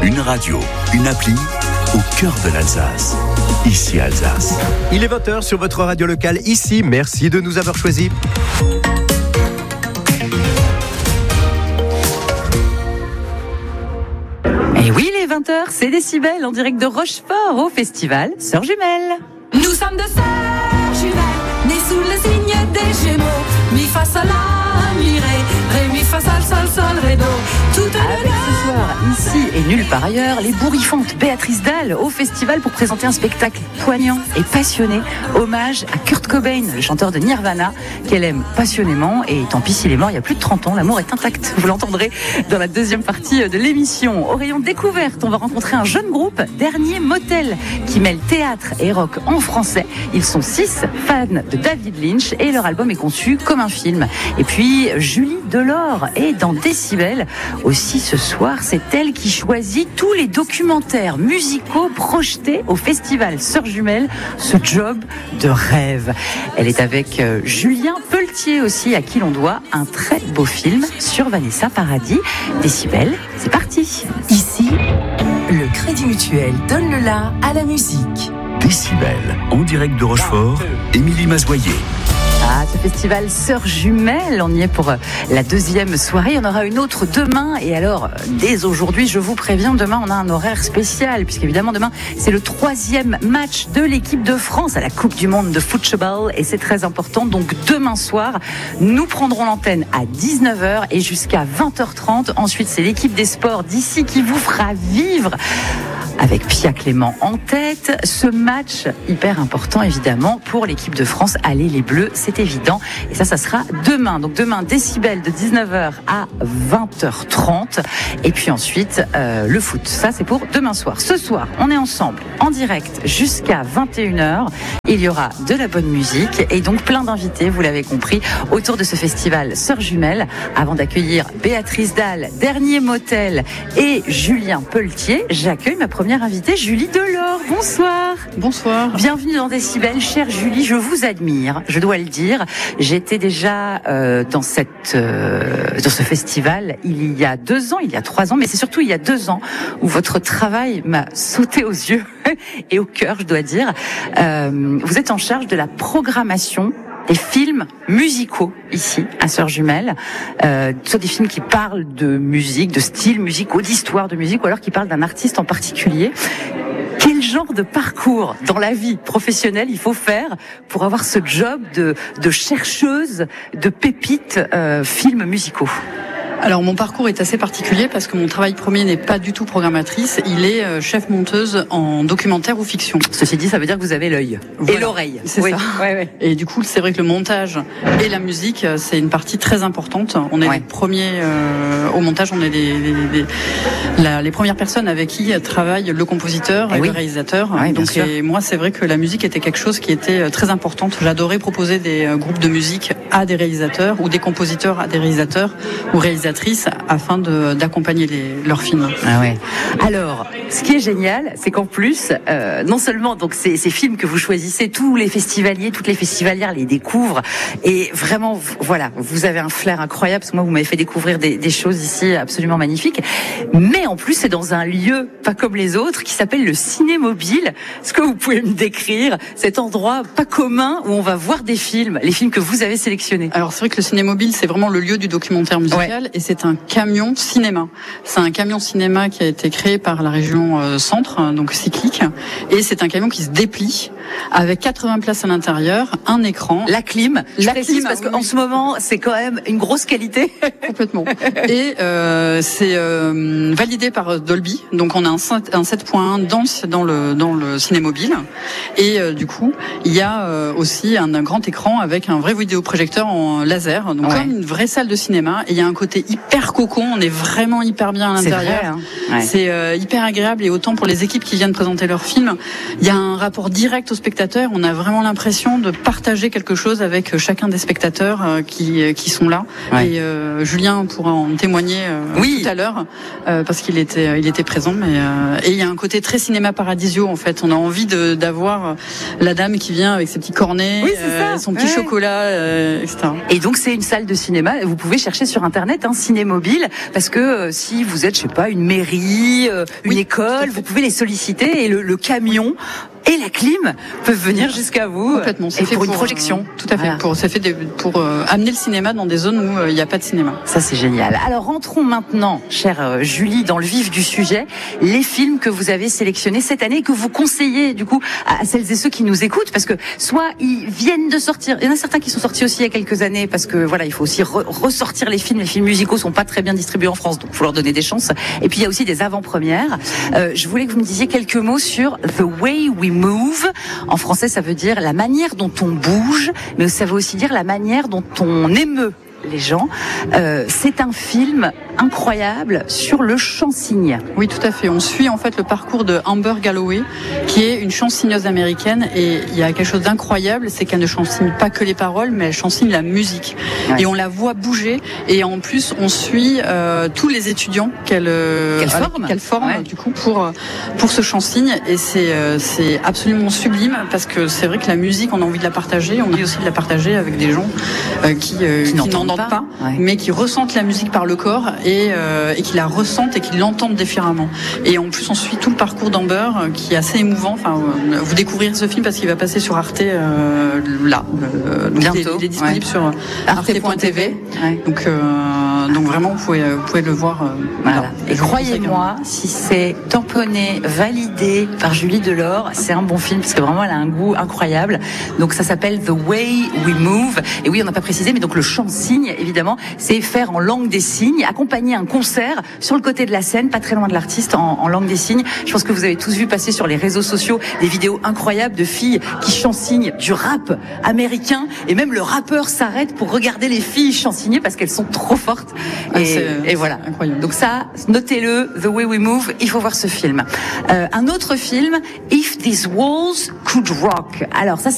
Une radio, une appli au cœur de l'Alsace. Ici Alsace. Il est 20h sur votre radio locale ici. Merci de nous avoir choisis. Et oui, les 20h, c'est Décibel en direct de Rochefort au festival Sœurs Jumelles. Nous sommes deux sœurs jumelles, nées sous le signe des Gémeaux. Mi fa sol la mi ré, mi fa sol sol sol ré do. Avec ce soir, ici et nulle part ailleurs, les bourrifantes Béatrice Dalle au festival pour présenter un spectacle poignant et passionné, hommage à Kurt Cobain, le chanteur de Nirvana, qu'elle aime passionnément. Et tant pis s'il est mort il y a plus de 30 ans, l'amour est intact. Vous l'entendrez dans la deuxième partie de l'émission. Au rayon découverte, on va rencontrer un jeune groupe, Dernier Motel, qui mêle théâtre et rock en français. Ils sont 6 fans de David Lynch et leur album est conçu comme un film. Et puis Julie Delors est dans Décibel. Aussi ce soir, c'est elle qui choisit tous les documentaires musicaux projetés au festival Sœurs Jumelles, ce job de rêve. Elle est avec Julien Pelletier aussi, à qui l'on doit un très beau film sur Vanessa Paradis. Décibel, c'est parti. Ici, le Crédit Mutuel donne le la à la musique. Décibel, en direct de Rochefort, Émilie Mazoyer. Ah, ce festival Sœurs Jumelles, on y est pour la deuxième soirée. Il y en aura une autre demain. Et alors, dès aujourd'hui, je vous préviens, demain, on a un horaire spécial. Puisqu'évidemment, demain, c'est le 3e match de l'équipe de France à la Coupe du Monde de football. Et c'est très important. Donc, demain soir, nous prendrons l'antenne à 19h et jusqu'à 20h30. Ensuite, c'est l'équipe des sports d'ici qui vous fera vivre, avec Pia Clément en tête, ce match hyper important évidemment pour l'équipe de France. Allez les Bleus, c'est évident. Et ça sera demain. Donc demain, Décibel de 19h à 20h30. Et puis ensuite, le foot. Ça, c'est pour demain soir. Ce soir, on est ensemble en direct jusqu'à 21h. Il y aura de la bonne musique et donc plein d'invités, vous l'avez compris, autour de ce festival Sœurs Jumelles. Avant d'accueillir Béatrice Dalle, Dernier Motel et Julien Pelletier, j'accueille ma première invitée, Julie Delors. Bonsoir. Bonsoir. Bienvenue dans Décibel. Chère Julie, je vous admire, je dois le dire. J'étais déjà dans ce festival il y a 2 ans, il y a 3 ans, mais c'est surtout il y a 2 ans où votre travail m'a sauté aux yeux et au cœur, je dois dire. Vous êtes en charge de la programmation des films musicaux ici à Sœurs Jumelles, soit des films qui parlent de musique, de style musicaux, d'histoire de musique, ou alors qui parlent d'un artiste en particulier. Quel genre de parcours dans la vie professionnelle il faut faire pour avoir ce job de chercheuse de pépites films musicaux? Alors mon parcours est assez particulier parce que mon travail premier n'est pas du tout programmatrice, il est chef monteuse en documentaire ou fiction. Ceci dit, ça veut dire que vous avez l'œil et l'oreille. C'est ça. Ouais. Et du coup, c'est vrai que le montage et la musique, c'est une partie très importante. On est les premiers au montage, on est les premières personnes avec qui travaille le compositeur et le réalisateur. Donc et moi, c'est vrai que la musique était quelque chose qui était très importante. J'adorais proposer des groupes de musique à des réalisateurs ou des compositeurs à des réalisateurs ou réalisatrices afin d'accompagner leurs films. Ah ouais. Alors, ce qui est génial, c'est qu'en plus, non seulement donc ces films que vous choisissez, tous les festivaliers, toutes les festivalières les découvrent, et vraiment, voilà, vous avez un flair incroyable, parce que moi, vous m'avez fait découvrir des choses ici absolument magnifiques. Mais en plus, c'est dans un lieu pas comme les autres, qui s'appelle le Ciné-Mobile. Est-ce que vous pouvez me décrire cet endroit pas commun où on va voir des films, les films que vous avez sélectionnés? Alors c'est vrai que le Ciné-Mobile, c'est vraiment le lieu du documentaire musical. Et c'est un camion cinéma. C'est un camion cinéma qui a été créé par la région Centre, donc cyclique. Et c'est un camion qui se déplie avec 80 places à l'intérieur, un écran. La clim. Je précise parce qu'en ce moment, c'est quand même une grosse qualité. Complètement. Et c'est validé par Dolby. Donc on a un 7.1 dans le Ciné-Mobile. Et du coup, il y a aussi un grand écran avec un vrai vidéoprojecteur en laser. Donc comme une vraie salle de cinéma. Et il y a un côté hyper cocon, on est vraiment hyper bien à l'intérieur. C'est hyper agréable, et autant pour les équipes qui viennent présenter leurs films, il y a un rapport direct aux spectateurs. On a vraiment l'impression de partager quelque chose avec chacun des spectateurs qui sont là. Et Julien pourra en témoigner tout à l'heure parce qu'il était présent. Et il y a un côté très cinéma paradisio en fait. On a envie d'avoir la dame qui vient avec ses petits cornets, son petit chocolat etc. Et donc c'est une salle de cinéma. Vous pouvez chercher sur internet Cinémobile, parce que si vous êtes, je sais pas, une mairie, une école, vous pouvez les solliciter et le camion et la clim peuvent venir jusqu'à vous. Complètement. Et pour une projection. Tout à fait. Voilà. Pour amener le cinéma dans des zones où il n'y a pas de cinéma. Ça, c'est génial. Alors, rentrons maintenant, chère Julie, dans le vif du sujet. Les films que vous avez sélectionnés cette année et que vous conseillez, du coup, à celles et ceux qui nous écoutent, parce que soit ils viennent de sortir, il y en a certains qui sont sortis aussi il y a quelques années, parce que voilà, il faut aussi ressortir les films. Les films musicaux sont pas très bien distribués en France, donc il faut leur donner des chances. Et puis, il y a aussi des avant-premières. Je voulais que vous me disiez quelques mots sur The Way We Move. En français, ça veut dire la manière dont on bouge, mais ça veut aussi dire la manière dont on émeut les gens. C'est un film incroyable sur le chansigne. Oui, tout à fait. On suit en fait le parcours de Amber Galloway, qui est une chansigneuse américaine, et il y a quelque chose d'incroyable, c'est qu'elle ne chansigne pas que les paroles, mais elle chansigne la musique. Ouais. Et on la voit bouger, et en plus on suit tous les étudiants qu'elle forme ouais. Du coup pour ce chansigne, et c'est absolument sublime, parce que c'est vrai que la musique, on a envie de la partager, on a envie aussi de la partager avec des gens qui n'entendent pas, ouais. Mais qui ressentent la musique par le corps et qui la ressentent et qui l'entendent différemment. Et en plus, on suit tout le parcours d'Amber qui est assez émouvant. Enfin, vous découvrirez ce film parce qu'il va passer sur Arte là. Bientôt. Il est disponible sur arte.tv. Ouais. Donc vraiment, vous pouvez le voir. Voilà. Et croyez-moi, si c'est tamponné, validé par Julie Delors, c'est un bon film, parce que vraiment, elle a un goût incroyable. Donc ça s'appelle The Way We Move. Et oui, on n'a pas précisé, mais donc le chant signe, évidemment, c'est faire en langue des signes, accompagner un concert sur le côté de la scène, pas très loin de l'artiste, en langue des signes. Je pense que vous avez tous vu passer sur les réseaux sociaux des vidéos incroyables de filles qui chansignent du rap américain, et même le rappeur s'arrête pour regarder les filles chansigner parce qu'elles sont trop fortes. Et voilà. Incroyable. Donc ça, notez-le, The Way We Move, il faut voir ce film. Un autre film, If These Walls Could Rock. Alors ça,